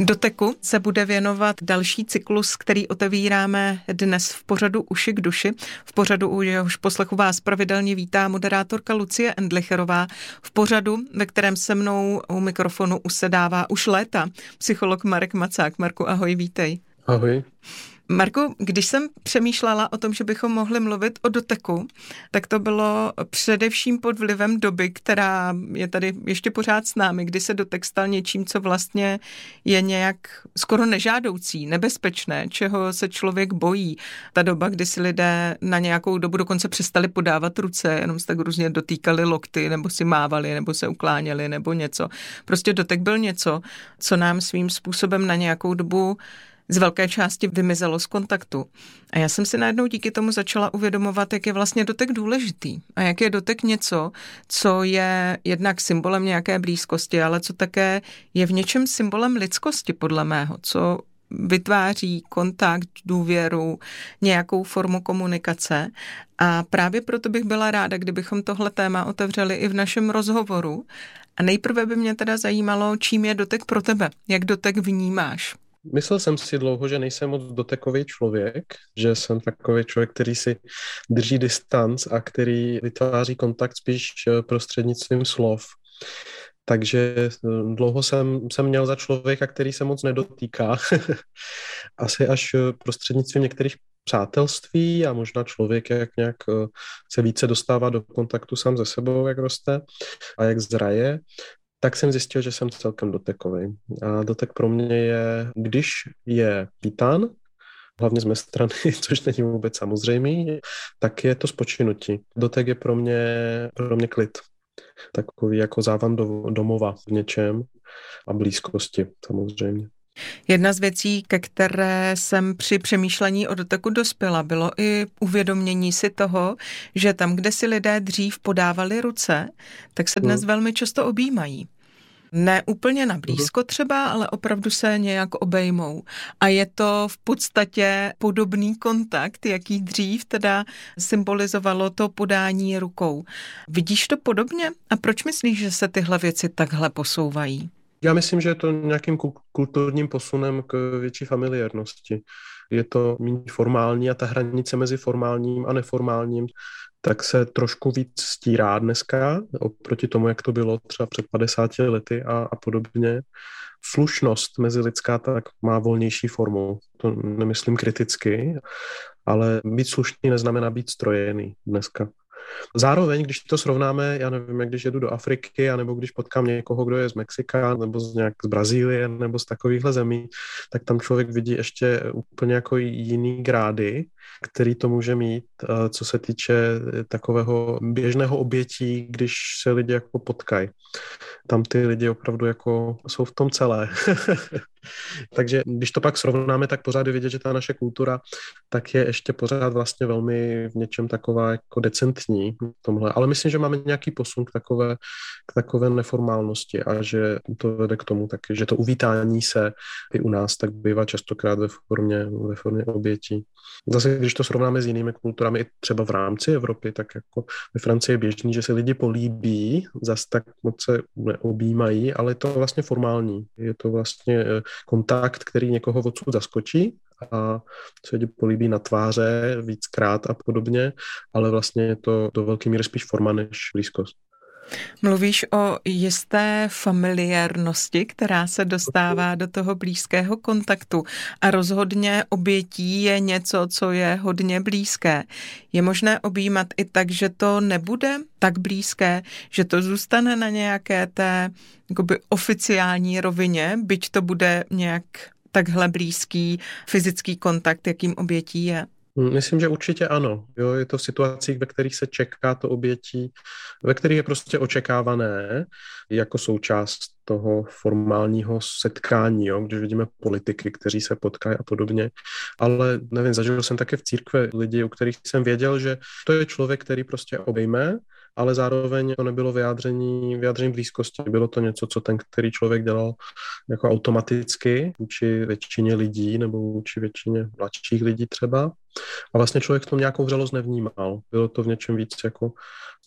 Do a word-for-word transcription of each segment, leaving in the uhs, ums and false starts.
Doteku se bude věnovat další cyklus, který otevíráme dnes v pořadu Uši k duši. V pořadu, u jehož poslechu vás pravidelně vítá moderátorka Lucie Endlicherová. V pořadu, ve kterém se mnou u mikrofonu usedává už léta psycholog Marek Macák. Marku, ahoj, vítej. Ahoj. Marku, když jsem přemýšlela o tom, že bychom mohli mluvit o doteku, tak to bylo především pod vlivem doby, která je tady ještě pořád s námi, kdy se dotek stal něčím, co vlastně je nějak skoro nežádoucí, nebezpečné, čeho se člověk bojí. Ta doba, kdy si lidé na nějakou dobu dokonce přestali podávat ruce, jenom se tak různě dotýkali lokty, nebo si mávali, nebo se ukláněli, nebo něco. Prostě dotek byl něco, co nám svým způsobem na nějakou dobu z velké části vymizelo z kontaktu. A já jsem si najednou díky tomu začala uvědomovat, jak je vlastně dotek důležitý a jak je dotek něco, co je jednak symbolem nějaké blízkosti, ale co také je v něčem symbolem lidskosti, podle mého, co vytváří kontakt, důvěru, nějakou formu komunikace. A právě proto bych byla ráda, kdybychom tohle téma otevřeli i v našem rozhovoru. A nejprve by mě teda zajímalo, čím je dotek pro tebe, jak dotek vnímáš. Myslel jsem si dlouho, že nejsem moc dotekový člověk, že jsem takový člověk, který si drží distanc a který vytváří kontakt spíš prostřednictvím slov. Takže dlouho jsem, jsem měl za člověka, který se moc nedotýká. Asi až prostřednictvím některých přátelství a možná člověk, jak nějak se více dostává do kontaktu sám se sebou, jak roste a jak zraje, tak jsem zjistil, že jsem celkem dotekový. A dotek pro mě je, když je vítán, hlavně z mé strany, což není vůbec samozřejmý, tak je to spočinutí. Dotek je pro mě, pro mě klid. Takový jako závan do, domova v něčem a blízkosti samozřejmě. Jedna z věcí, ke které jsem při přemýšlení o doteku dospěla, bylo i uvědomění si toho, že tam, kde si lidé dřív podávali ruce, tak se dnes hmm. velmi často objímají. Ne úplně na blízko třeba, ale opravdu se nějak obejmou. A je to v podstatě podobný kontakt, jaký dřív teda symbolizovalo to podání rukou. Vidíš to podobně? A proč myslíš, že se tyhle věci takhle posouvají? Já myslím, že je to nějakým kulturním posunem k větší familiárnosti. Je to méně formální a ta hranice mezi formálním a neformálním tak se trošku víc stírá dneska, oproti tomu, jak to bylo třeba před padesáti lety a, a podobně. Slušnost mezilidská tak má volnější formu. To nemyslím kriticky, ale být slušný neznamená být strojený dneska. Zároveň, když to srovnáme, já nevím, jak když jedu do Afriky, anebo když potkám někoho, kdo je z Mexika, nebo z nějak z Brazílie, nebo z takovýchhle zemí, tak tam člověk vidí ještě úplně jako jiný grády, který to může mít, co se týče takového běžného obětí, když se lidi jako potkají. Tam ty lidi opravdu jako jsou v tom celé. Takže když to pak srovnáme, tak pořád je vidět, že ta naše kultura tak je ještě pořád vlastně velmi v něčem taková jako decentní v tomhle. Ale myslím, že máme nějaký posun k takové, k takové neformálnosti a že to vede k tomu taky, že to uvítání se i u nás tak bývá častokrát ve formě, ve formě obětí. Zase, když to srovnáme s jinými kulturami, i třeba v rámci Evropy, tak jako ve Francii je běžný, že se lidi políbí, zase tak moc se neobjímají, ale je to vlastně formální. Je to vlastně kontakt, který někoho odsud zaskočí a se lidi políbí na tváře víckrát a podobně, ale vlastně je to do velké míry spíš forma než blízkost. Mluvíš o jisté familiárnosti, která se dostává do toho blízkého kontaktu a rozhodně obětí je něco, co je hodně blízké. Je možné objímat i tak, že to nebude tak blízké, že to zůstane na nějaké té jakoby oficiální rovině, byť to bude nějak takhle blízký fyzický kontakt, jakým obětí je? Myslím, že určitě ano. Jo, je to v situacích, ve kterých se čeká to obětí, ve kterých je prostě očekávané jako součást toho formálního setkání, jo, když vidíme politiky, kteří se potkají a podobně. Ale nevím, zažil jsem také v církvi lidi, u kterých jsem věděl, že to je člověk, který prostě obejme, ale zároveň to nebylo vyjádření, vyjádření blízkosti. Bylo to něco, co ten, který člověk dělal jako automaticky vůči většině lidí nebo vůči většině mladších lidí třeba. A vlastně člověk v tom nějakou vřelost nevnímal. Bylo to v něčem víc jako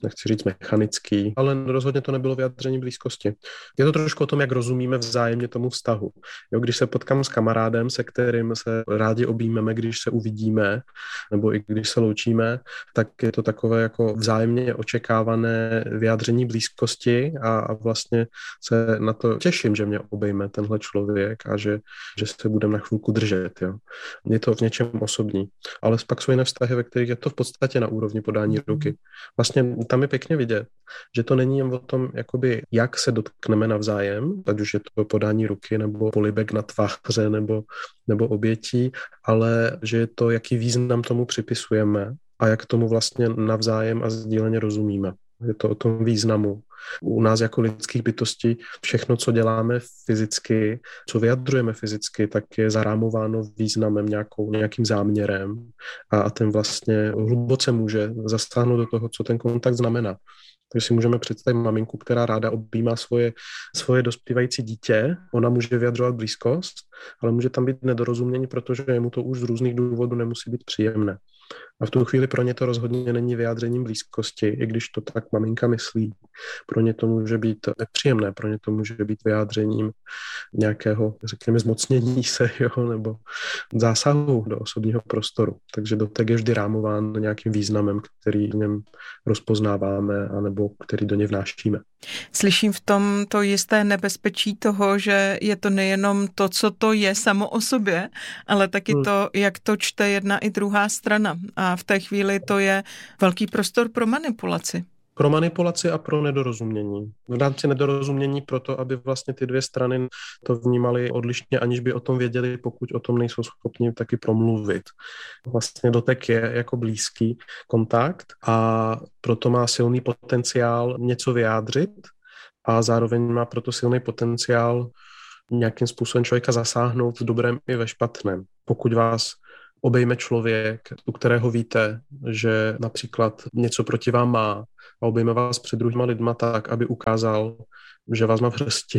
nechci říct mechanický, ale rozhodně to nebylo vyjádření blízkosti. Je to trošku o tom, jak rozumíme vzájemně tomu vztahu. Jo, když se potkám s kamarádem, se kterým se rádi objímeme, když se uvidíme, nebo i když se loučíme, tak je to takové jako vzájemně očekávané vyjádření blízkosti a, a vlastně se na to těším, že mě obejme tenhle člověk a že, že se budeme na chvilku držet. Jo. Je to v něčem osobní. Ale pak jsou jiné vztahy, ve kterých je to v podstatě na úrovni podání ruky. Vlastně tam je pěkně vidět, že to není jen o tom, jakoby, jak se dotkneme navzájem, ať už je to podání ruky nebo polibek na tváře nebo, nebo obětí, ale že je to, jaký význam tomu připisujeme a jak tomu vlastně navzájem a sdíleně rozumíme. Je to o tom významu. U nás jako lidských bytostí všechno, co děláme fyzicky, co vyjadřujeme fyzicky, tak je zarámováno významem, nějakou, nějakým záměrem a, a ten vlastně hluboce může zasáhnout do toho, co ten kontakt znamená. Takže si můžeme představit maminku, která ráda objímá svoje, svoje dospívající dítě. Ona může vyjadřovat blízkost, ale může tam být nedorozumění, protože jemu to už z různých důvodů nemusí být příjemné. A v tu chvíli pro ně to rozhodně není vyjádřením blízkosti, i když to tak maminka myslí. Pro ně to může být nepříjemné, pro ně to může být vyjádřením nějakého, řekněme, zmocnění se, jo, nebo zásahu do osobního prostoru. Takže dotek je vždy rámován nějakým významem, který v něm rozpoznáváme, anebo který do něj vnášíme. Slyším v tom to jisté nebezpečí toho, že je to nejenom to, co to je samo o sobě, ale taky hmm. to, jak to čte jedna i druhá strana. A v té chvíli to je velký prostor pro manipulaci. Pro manipulaci a pro nedorozumění. V rámci nedorozumění proto, aby vlastně ty dvě strany to vnímaly odlišně, aniž by o tom věděli, pokud o tom nejsou schopni taky promluvit. Vlastně dotek je jako blízký kontakt a proto má silný potenciál něco vyjádřit a zároveň má proto silný potenciál nějakým způsobem člověka zasáhnout v dobrém i ve špatném. Pokud vás obejme člověk, u kterého víte, že například něco proti vám má a obejme vás před druhýma lidma tak, aby ukázal, že vás má v hrsti,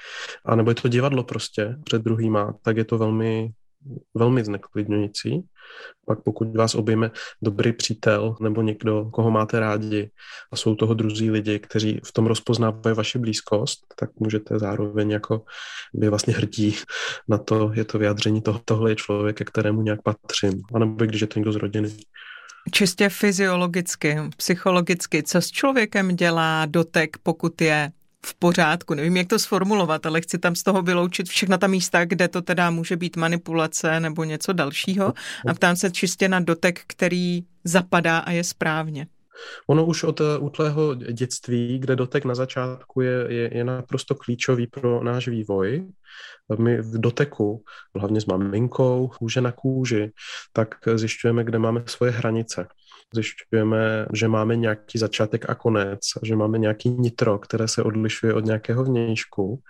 a nebo je to divadlo prostě před druhýma, tak je to velmi, velmi zneklidňující. Pak pokud vás objeme dobrý přítel nebo někdo, koho máte rádi a jsou toho druzí lidi, kteří v tom rozpoznávají vaši blízkost, tak můžete zároveň jako by vlastně hrdí na to, je to vyjádření toho, tohle je člověk, ke kterému nějak patřím, anebo když je to někdo z rodiny. Čistě fyziologicky, psychologicky, co s člověkem dělá dotek, pokud je v pořádku? Nevím, jak to sformulovat, ale chci tam z toho vyloučit všechna ta místa, kde to teda může být manipulace nebo něco dalšího a ptám se čistě na dotek, který zapadá a je správně. Ono už od útlého dětství, kde dotek na začátku je, je, je naprosto klíčový pro náš vývoj. My v doteku, hlavně s maminkou, kůže na kůži, tak zjišťujeme, kde máme svoje hranice. Zjišťujeme, že máme nějaký začátek a konec, že máme nějaký nitro, které se odlišuje od nějakého vnějšku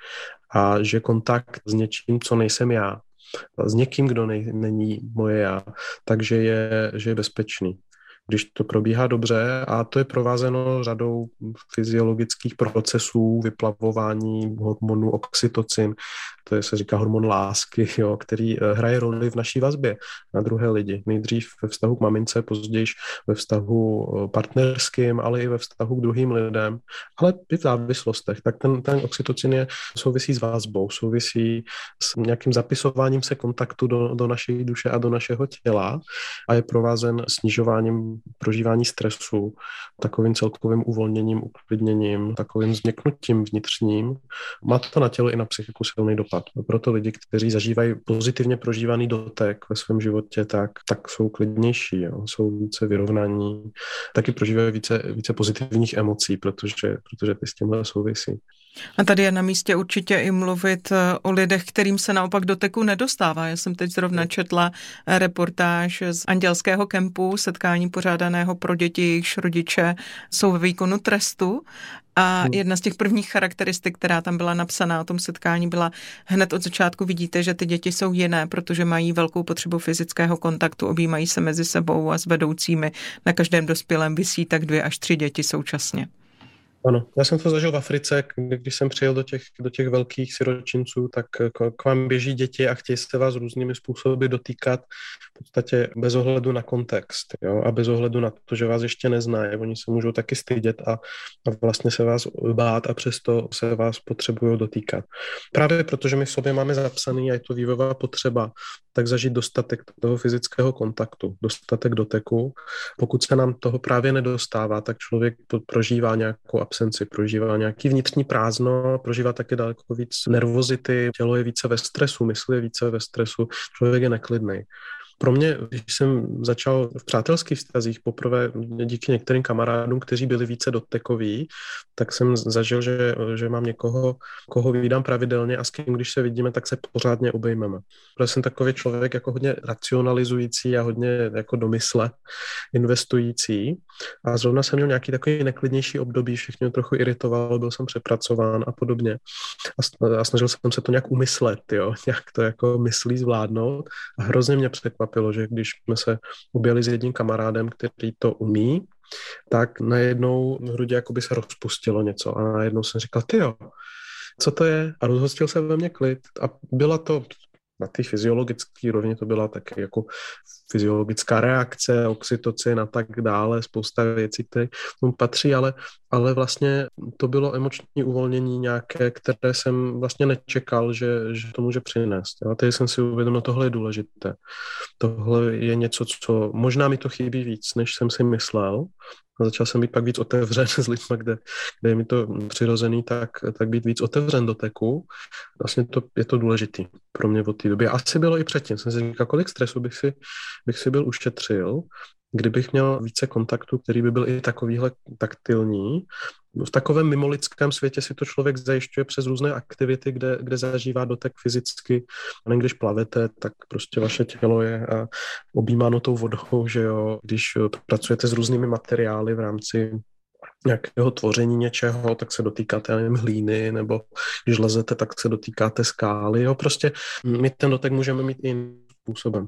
a že kontakt s něčím, co nejsem já, s někým, kdo nej, není moje já, takže je, že je bezpečný. Když to probíhá dobře, a to je provázeno řadou fyziologických procesů, vyplavování hormonu oxytocin, to je, se říká hormon lásky, jo, který hraje roli v naší vazbě na druhé lidi. Nejdřív ve vztahu k mamince, později ve vztahu partnerským, ale i ve vztahu k druhým lidem, ale i v závislostech. Tak ten, ten oxytocin je, souvisí s vazbou, souvisí s nějakým zapisováním se kontaktu do, do naší duše a do našeho těla a je provázen snižováním prožívání stresu, takovým celkovým uvolněním, uklidněním, takovým změknutím vnitřním. Má to na tělo i na psychiku silný dopad. Proto lidi, kteří zažívají pozitivně prožívaný dotek ve svém životě, tak, tak jsou klidnější, jo? Jsou více vyrovnaní, taky prožívají více, více pozitivních emocí, protože, protože ty s tímhle souvisí. A tady je na místě určitě i mluvit o lidech, kterým se naopak doteku nedostává. Já jsem teď zrovna četla reportáž z andělského kempu, setkání pořádaného pro děti, jejichž rodiče jsou ve výkonu trestu. A jedna z těch prvních charakteristik, která tam byla napsaná o tom setkání, byla hned od začátku vidíte, že ty děti jsou jiné, protože mají velkou potřebu fyzického kontaktu, objímají se mezi sebou a s vedoucími. Na každém dospělém visí tak dvě až tři děti současně. Ano, já jsem to zažil v Africe, když jsem přijel do těch, do těch velkých siročinců, tak k, k vám běží děti a chtějí se vás různými způsoby dotýkat, v podstatě bez ohledu na kontext, jo, a bez ohledu na to, že vás ještě neznají. Oni se můžou taky stydět a, a vlastně se vás bát a přesto se vás potřebují dotýkat. Právě protože my v sobě máme zapsaný a je to vývojová potřeba, tak zažít dostatek toho fyzického kontaktu, dostatek doteku. Pokud se nám toho právě nedostává, tak člověk prožívá nějakou absenci, prožívá nějaký vnitřní prázdno, prožívá taky daleko víc nervozity, tělo je více ve stresu, mysl je více ve stresu, člověk je neklidný. Pro mě, když jsem začal v přátelských vztazích poprvé díky některým kamarádům, kteří byli více dotekoví, tak jsem zažil, že, že mám někoho, koho vídám pravidelně a s kým, když se vidíme, tak se pořádně obejmeme. Protože jsem takový člověk jako hodně racionalizující a hodně jako do mysle investující a zrovna jsem měl nějaký takový neklidnější období, všechno mě trochu iritovalo, byl jsem přepracován a podobně. A, a snažil jsem se to nějak umyslet, jo, nějak to jako myslí zvládnout a hrozně mě překvapilo, že když jsme se objeli s jedním kamarádem, který to umí, tak najednou v hrudi jakoby se rozpustilo něco a najednou jsem říkal, tyjo, co to je? A rozhostil se ve mně klid a byla to na té fyziologické rovně, to byla taky jako fyziologická reakce, oxytocin a tak dále, spousta věcí, které k tomu patří, ale, ale vlastně to bylo emoční uvolnění nějaké, které jsem vlastně nečekal, že, že to může přinést. A teď jsem si uvědomil, tohle je důležité. Tohle je něco, co možná mi to chybí víc, než jsem si myslel. A začal jsem být pak víc otevřen s lidmi, kde, kde je mi to přirozený, tak, tak být víc otevřen do teku. Vlastně to, je to důležitý pro mě od té doby. Asi bylo i předtím. Jsem si říkal, kolik stresu bych si, bych si byl ušetřil, kdybych měl více kontaktu, který by byl i takovýhle taktilní. V takovém mimolidském světě si to člověk zajišťuje přes různé aktivity, kde, kde zažívá dotek fyzicky. A když plavete, tak prostě vaše tělo je objímáno tou vodou, že jo. Když pracujete s různými materiály v rámci nějakého tvoření něčeho, tak se dotýkáte, nevím, hlíny, nebo když lezete, tak se dotýkáte skály, jo. Prostě my ten dotek můžeme mít i jiným způsobem.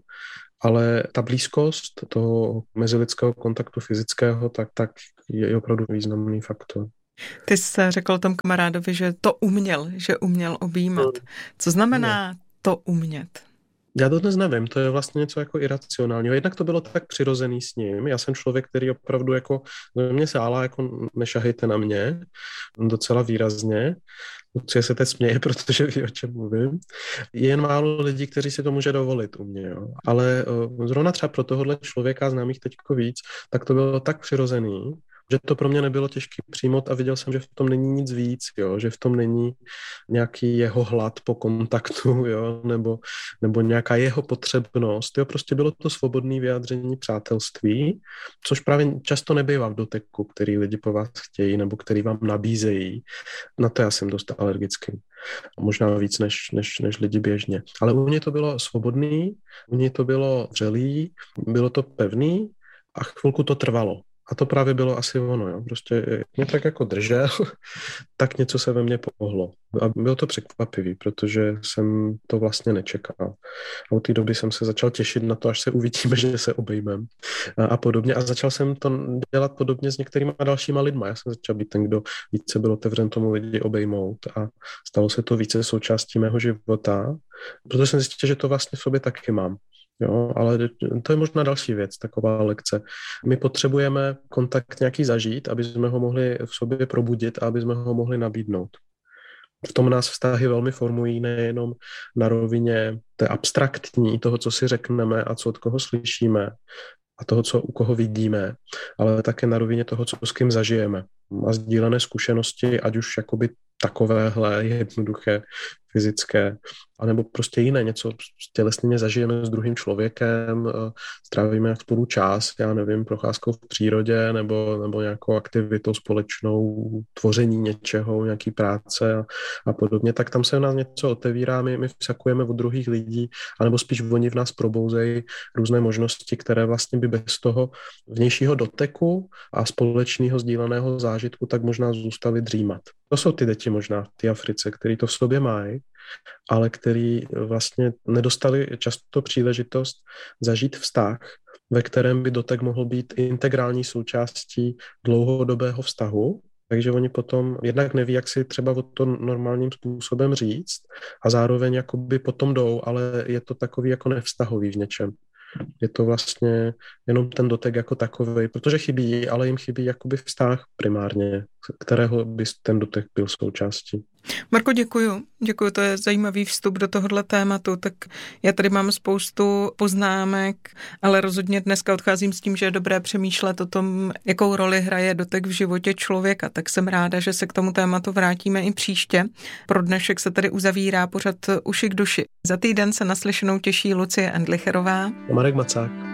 Ale ta blízkost toho mezilidského kontaktu fyzického, tak, tak je opravdu významný faktor. Ty jsi řekl tom kamarádovi, že to uměl, že uměl objímat. Co znamená to umět? Já to dnes nevím, to je vlastně něco jako iracionálního. Jednak to bylo tak přirozený s ním. Já jsem člověk, který opravdu jako, mě sála, jako nešahejte na mě, docela výrazně. Lucie se teď směje, protože ví, o čem mluvím. Je jen málo lidí, kteří si to může dovolit u mě, jo. Ale uh, zrovna třeba pro tohohle člověka, znám jich teďko víc, tak to bylo tak přirozený, že to pro mě nebylo těžké přijmout a viděl jsem, že v tom není nic víc, jo, že v tom není nějaký jeho hlad po kontaktu, jo, nebo, nebo nějaká jeho potřebnost, jo, prostě bylo to svobodné vyjádření přátelství, což právě často nebývá v doteku, který lidi po vás chtějí nebo který vám nabízejí. Na to já jsem dost alergický. Možná víc než, než, než lidi běžně. Ale u mě to bylo svobodný, u mě to bylo vřelý, bylo to pevný a chvilku to trvalo. A to právě bylo asi ono, jo. Prostě mě tak jako držel, tak něco se ve mně pohlo. A bylo to překvapivý, protože jsem to vlastně nečekal. A od té doby jsem se začal těšit na to, až se uvidíme, že se obejmeme a, a podobně. A začal jsem to dělat podobně s některýma dalšíma lidma. Já jsem začal být ten, kdo více byl otevřen tomu lidi obejmout a stalo se to více součástí mého života, protože jsem zjistil, že to vlastně v sobě taky mám. Jo, ale to je možná další věc, taková lekce. My potřebujeme kontakt nějaký zažít, aby jsme ho mohli v sobě probudit a aby jsme ho mohli nabídnout. V tom nás vztahy velmi formují nejenom na rovině té abstraktní, toho, co si řekneme a co od koho slyšíme a toho, co u koho vidíme, ale také na rovině toho, co s kým zažijeme. A sdílené zkušenosti, ať už jakoby takovéhle jednoduché, fyzické, anebo prostě jiné, něco tělesně zažijeme s druhým člověkem, strávíme spolu čas, já nevím, procházkou v přírodě nebo, nebo nějakou aktivitou společnou, tvoření něčeho, nějaký práce a, a podobně, tak tam se v nás něco otevírá, my, my vsakujeme od druhých lidí, anebo spíš oni v nás probouzejí různé možnosti, které vlastně by bez toho vnějšího doteku a společného sdíleného zážitku tak možná zůstaly dřímat. To jsou ty děti možná v té Africe, který to v sobě mají, ale který vlastně nedostali často příležitost zažít vztah, ve kterém by dotek mohl být integrální součástí dlouhodobého vztahu, takže oni potom jednak neví, jak si třeba o to normálním způsobem říct a zároveň jakoby potom jdou, ale je to takový jako nevztahový v něčem. Je to vlastně jenom ten dotek jako takovej, protože chybí, ale jim chybí jakoby vztah primárně, kterého by ten dotek byl součástí. Marko, děkuju. Děkuju, to je zajímavý vstup do tohohle tématu. Tak já tady mám spoustu poznámek, ale rozhodně dneska odcházím s tím, že je dobré přemýšlet o tom, jakou roli hraje dotek v životě člověka. Tak jsem ráda, že se k tomu tématu vrátíme i příště. Pro dnešek se tady uzavírá pořad Uši k duši. Za týden se naslyšenou těší Lucie Endlicherová Marek Macák.